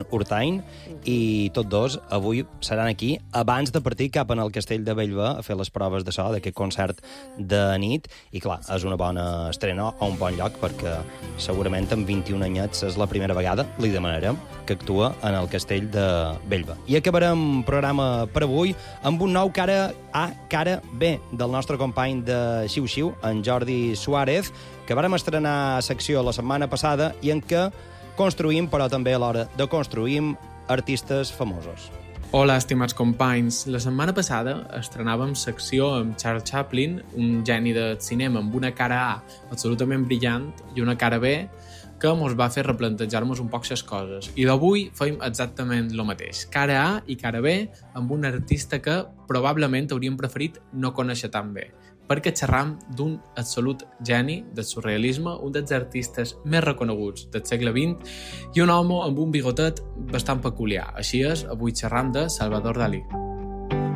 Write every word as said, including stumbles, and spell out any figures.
Hurtain, i tots dos avui seran aquí abans de partir cap en el Castell de Bellver a fer les proves de so d'aquest concert de nit. I clar, és una bona estrena a un bon lloc, perquè segurament amb vint-i-un anyets és la primera vegada, li demanarem, que actua en el Castell de Bellver. I acabarem programa per avui amb un nou cara A, cara B del nostre company de Xiu-Xiu, en Jordi Suárez, que vàrem estrenar secció la setmana passada i en què construïm, però també a l'hora de construïm, artistes famosos. Hola, estimats companys. La setmana passada estrenàvem secció amb Charles Chaplin, un geni del cinema amb una cara A absolutament brillant i una cara B que ens va fer replantejar-nos un poc les coses. I d'avui fem exactament el mateix. Cara A i cara B amb un artista que probablement hauríem preferit no conèixer tan bé, perquè xerram d'un absolut geni del surrealisme, un dels artistes més reconeguts del segle vint i un home amb un bigotet bastant peculiar. Així és, avui xerram de Salvador Dalí.